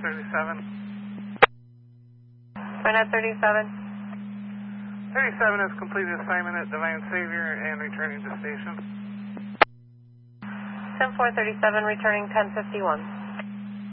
37. Twinette 37. 37 has completed assignment at Divine Savior and returning to station. 10-437, returning 1051.